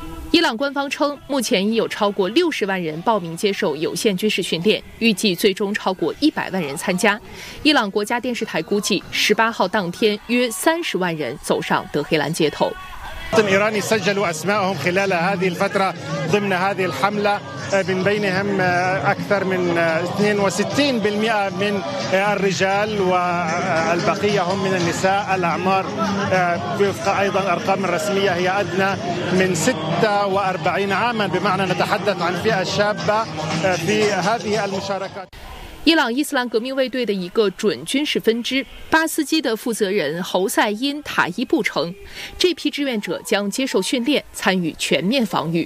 伊朗官方称，目前已有超过60万人报名接受有限军事训练，预计最终超过100万人参加。伊朗国家电视台估计，18号当天约30万人走上德黑兰街头。 إيراني سجلوا أسماءهم خلال هذه الفترة ضمن هذه الحملة من بينهم أكثر من 62% من الرجال والبقية هم من النساء. الأعمار وفق أيضا الأرقام الرسمية هي أدنى من 46 عاما، بمعنى نتحدث عن فئة شابة في هذه المشاركات。 伊朗伊斯兰革命卫队的一个准军事分支巴斯基的负责人侯赛因·塔伊布称，这批志愿者将接受训练，参与全面防御。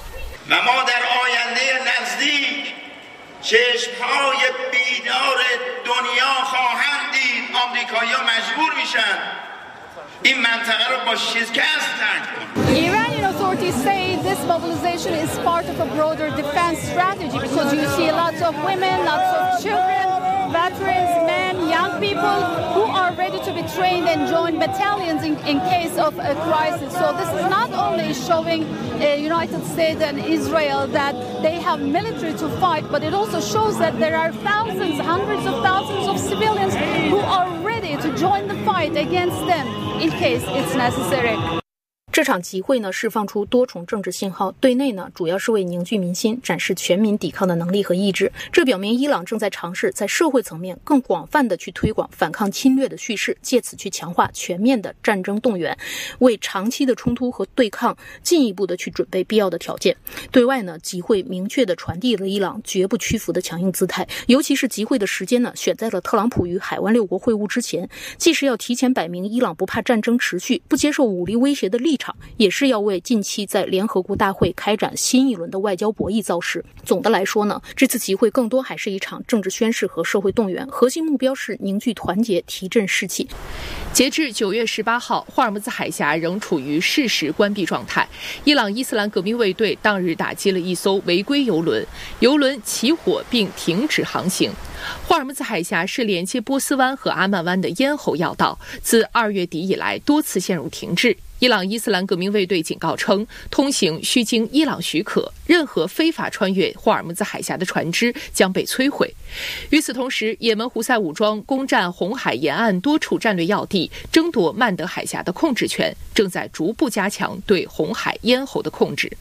Iranian authorities say this mobilization is part of a broader defense strategy because you see lots of women, lots of children, veterans, men, young people who are ready to be trained and join battalions in case of a crisis. So this is not only showing United States and Israel that they have military to fight, but it also shows that there are thousands, hundreds of thousands of civilians who are ready to join the fight against them in case it's necessary. 这场集会呢，释放出多重政治信号。对内呢，主要是为凝聚民心，展示全民抵抗的能力和意志。这表明伊朗正在尝试在社会层面更广泛的去推广反抗侵略的叙事，借此去强化全面的战争动员，为长期的冲突和对抗进一步的去准备必要的条件。对外呢，集会明确的传递了伊朗绝不屈服的强硬姿态，尤其是集会的时间呢，选在了特朗普与海湾6国会晤之前，既是要提前摆明伊朗不怕战争持续、不接受武力威胁的立场，也是要为近期在联合国大会开展新一轮的外交博弈造势。总的来说呢，这次集会更多还是一场政治宣示和社会动员，核心目标是凝聚团结，提振士气。 截至9月18号，霍尔木兹海峡仍处于适时关闭状态。伊朗伊斯兰革命卫队当日打击了一艘违规油轮，油轮起火并停止航行。霍尔木兹海峡是连接波斯湾和阿曼湾的咽喉要道，自2月底以来多次陷入停滞。伊朗伊斯兰革命卫队警告称，通行需经伊朗许可，任何非法穿越霍尔木兹海峡的船只将被摧毁。与此同时，也门胡塞武装攻占红海沿岸多处战略要地，争夺曼德海峡的控制权，正在逐步加强对红海咽喉的控制。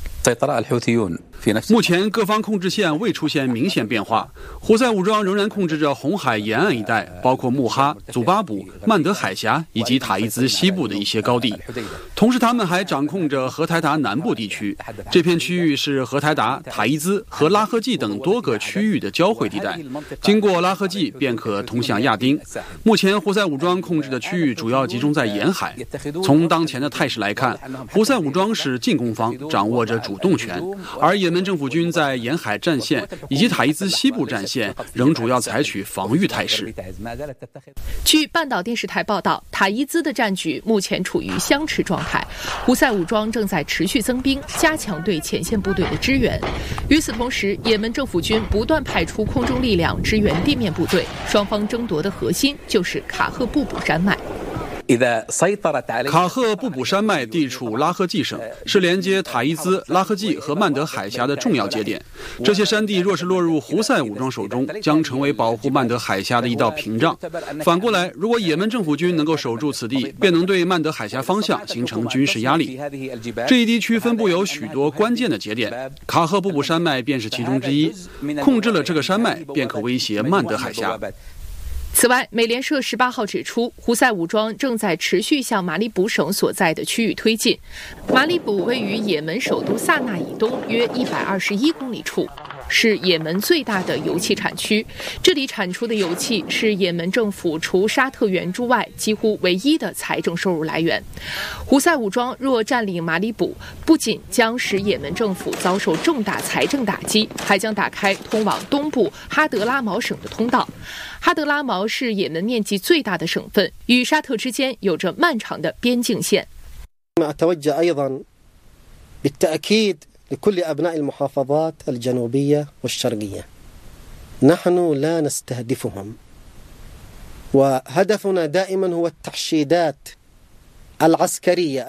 目前各方控制线未出现明显变化，胡塞武装仍然控制着红海沿岸一带，包括穆哈、祖巴卜、曼德海峡以及塔伊兹西部的一些高地。同时他们还掌控着荷台达南部地区，这片区域是荷台达、塔伊兹和拉赫季等多个区域的交汇地带，经过拉赫季便可通向亚丁。目前胡塞武装控制的区域主要集中在沿海。从当前的态势来看，胡塞武装是进攻方，掌握着主动权，而也门政府军在沿海战线以及塔伊兹西部战线仍主要采取防御态势。 据半岛电视台报道，塔伊兹的战局目前处于相持状态，胡塞武装正在持续增兵，加强对前线部队的支援。与此同时，也门政府军不断派出空中力量支援地面部队，双方争夺的核心就是卡赫布卜山脉。 卡赫布卜山脉地处拉赫季省，是连接塔伊兹、拉赫季和曼德海峡的重要节点。这些山地若是落入胡塞武装手中，将成为保护曼德海峡的一道屏障。反过来，如果也门政府军能够守住此地，便能对曼德海峡方向形成军事压力。这一地区分布有许多关键的节点，卡赫布卜山脉便是其中之一。控制了这个山脉，便可威胁曼德海峡。 此外，美联社18号指出，胡塞武装正在持续向马里卜省所在的区域推进。马里卜位于也门首都萨那以东约121公里处，是也门最大的油气产区。这里产出的油气是也门政府除沙特援助外几乎唯一的财政收入来源。胡塞武装若占领马里卜，不仅将使也门政府遭受重大财政打击，还将打开通往东部哈德拉毛省的通道。哈德拉毛是也门面积最大的省份，与沙特之间有着漫长的边境线。 لكل أبناء المحافظات الجنوبية والشرقية نحن لا نستهدفهم وهدفنا دائما هو التحشيدات العسكرية